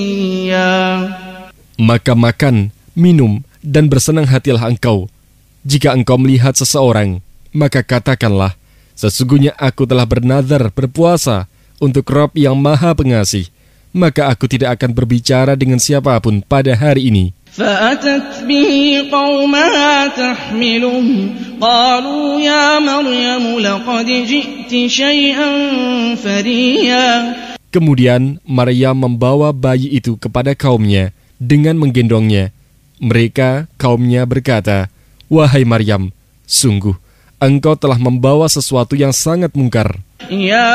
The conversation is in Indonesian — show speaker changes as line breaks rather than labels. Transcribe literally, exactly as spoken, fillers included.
Maka makan, minum, dan bersenang hatilah engkau. Jika engkau melihat seseorang, maka katakanlah, sesungguhnya aku telah bernazar berpuasa untuk Rabb yang Maha Pengasih, maka aku tidak akan berbicara dengan siapapun pada hari ini.
فأتت به قومها تحمله قالوا يا مريم لقد جئت شيئا فريا.
Kemudian Maryam membawa bayi itu kepada kaumnya dengan menggendongnya. Mereka, kaumnya berkata, "Wahai Maryam, sungguh engkau telah membawa sesuatu yang sangat mungkar."
Ya